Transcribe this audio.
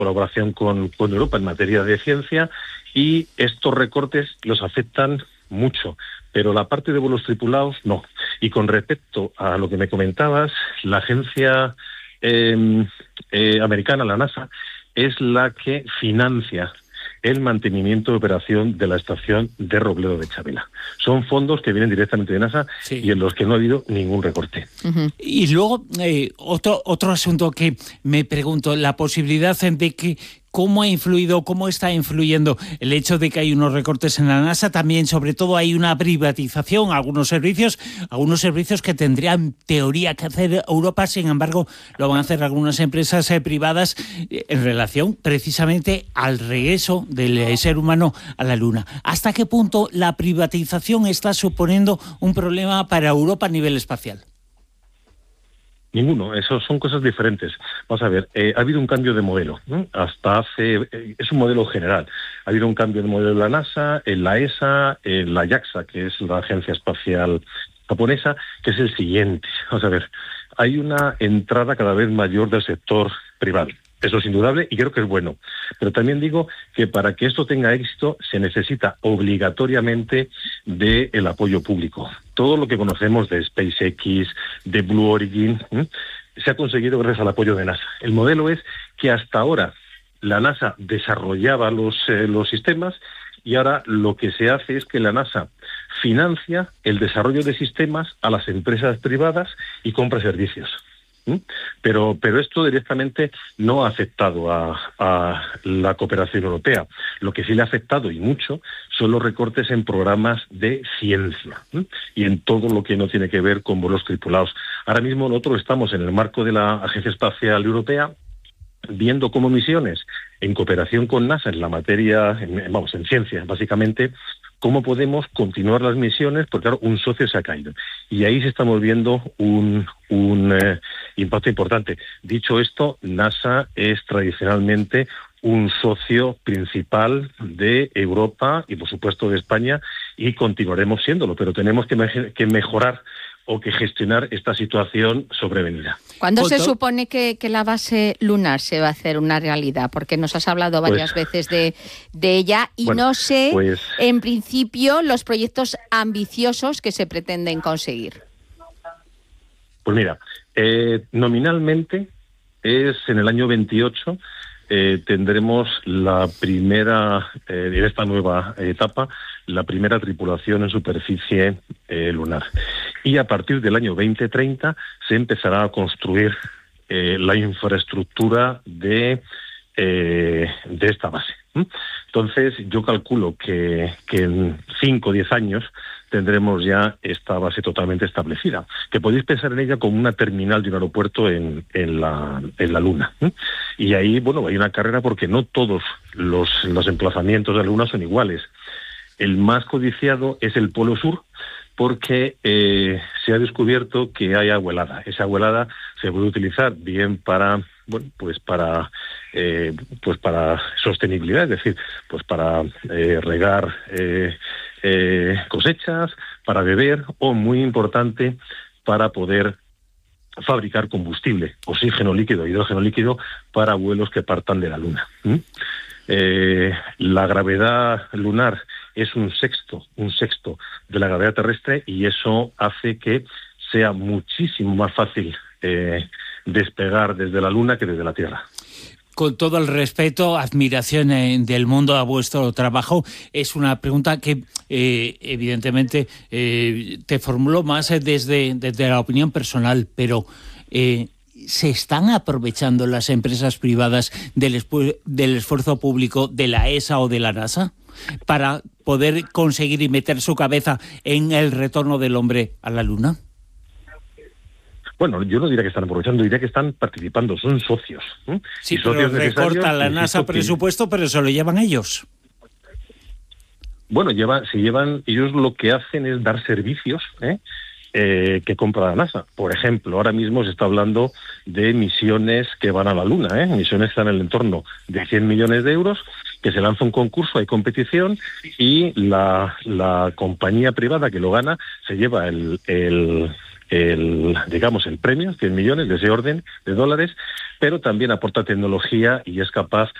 colaboración con Europa en materia de ciencia, y estos recortes los afectan mucho, pero la parte de vuelos tripulados no. Y con respecto a lo que me comentabas, la agencia americana, la NASA, es la que financia el mantenimiento de operación de la estación de Robledo de Chavela. Son fondos que vienen directamente de NASA, sí, y en los que no ha habido ningún recorte. Y luego, otro asunto que me pregunto, la posibilidad de que cómo está influyendo el hecho de que hay unos recortes en la NASA, también sobre todo hay una privatización, algunos servicios que tendrían teoría que hacer Europa, sin embargo lo van a hacer algunas empresas privadas en relación precisamente al regreso del ser humano a la Luna. ¿Hasta qué punto la privatización está suponiendo un problema para Europa a nivel espacial? Ninguno, eso son cosas diferentes. Vamos a ver, ha habido un cambio de modelo, ¿no? Es un modelo general. Ha habido un cambio de modelo en la NASA, en la ESA, en la JAXA, que es la Agencia Espacial Japonesa, que es el siguiente. Vamos a ver, hay una entrada cada vez mayor del sector privado. Eso es indudable y creo que es bueno. Pero también digo que para que esto tenga éxito se necesita obligatoriamente del apoyo público. Todo lo que conocemos de SpaceX, de Blue Origin, se ha conseguido gracias al apoyo de NASA. El modelo es que hasta ahora la NASA desarrollaba los sistemas, y ahora lo que se hace es que la NASA financia el desarrollo de sistemas a las empresas privadas y compra servicios. Pero esto directamente no ha afectado a la cooperación europea. Lo que sí le ha afectado, y mucho, son los recortes en programas de ciencia y en todo lo que no tiene que ver con vuelos tripulados. Ahora mismo nosotros estamos en el marco de la Agencia Espacial Europea viendo cómo misiones en cooperación con NASA en la materia, en ciencia, básicamente, cómo podemos continuar las misiones, porque claro, un socio se ha caído. Y ahí sí estamos viendo un impacto importante. Dicho esto, NASA es tradicionalmente un socio principal de Europa y, por supuesto, de España, y continuaremos siéndolo, pero tenemos que mejorar o que gestionar esta situación sobrevenida. ¿Cuándo se supone que la base lunar se va a hacer una realidad? Porque nos has hablado varias veces de ella y bueno, no sé, en principio, los proyectos ambiciosos que se pretenden conseguir. Pues mira, nominalmente es en el año 28, tendremos la primera, en esta nueva etapa, la primera tripulación en superficie lunar. Y a partir del año 2030 se empezará a construir la infraestructura de esta base. Entonces, yo calculo que en 5 o 10 años tendremos ya esta base totalmente establecida, que podéis pensar en ella como una terminal de un aeropuerto en la Luna. Y ahí, bueno, hay una carrera porque no todos los emplazamientos de la Luna son iguales. El más codiciado es el Polo Sur, porque se ha descubierto que hay agua helada. Esa agua helada se puede utilizar bien para sostenibilidad, es decir, pues para regar cosechas, para beber, o muy importante, para poder fabricar combustible, oxígeno líquido, hidrógeno líquido, para vuelos que partan de la Luna. La gravedad lunar es un sexto de la gravedad terrestre, y eso hace que sea muchísimo más fácil despegar desde la Luna que desde la Tierra. Con todo el respeto, admiración del mundo a vuestro trabajo, es una pregunta que evidentemente te formulo más desde la opinión personal, pero ¿se están aprovechando las empresas privadas del esfuerzo público de la ESA o de la NASA para poder conseguir y meter su cabeza en el retorno del hombre a la Luna? Bueno, yo no diría que están aprovechando, diría que están participando, son socios. Sí, pero recorta la NASA presupuesto, pero se lo llevan ellos. Bueno, ellos lo que hacen es dar servicios que compra la NASA. Por ejemplo, ahora mismo se está hablando de misiones que van a la Luna, misiones que están en el entorno de 100 millones de euros, que se lanza un concurso, hay competición, y la compañía privada que lo gana se lleva el el premio, 100 millones de ese orden de dólares, pero también aporta tecnología y es capaz